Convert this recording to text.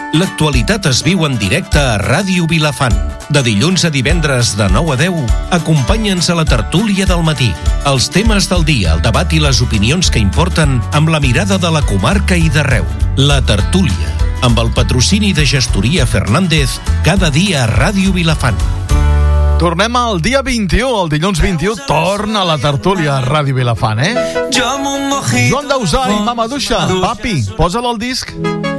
L'actualitat es viu en directe a Ràdio Vilafant. De dilluns a divendres de 9 a 10, acompanya'ns a la tertúlia del matí. Els temes del dia, el debat i les opinions que importen amb la mirada de la comarca i d'arreu. La tertúlia, amb el patrocini de Gestoria Fernández, cada dia a Ràdio Vilafant. Tornem al dia 21, el dilluns 21, torna la tertúlia a Ràdio Vilafant, Joan Dausà i Mama Duixa. Papi, posa'l al disc.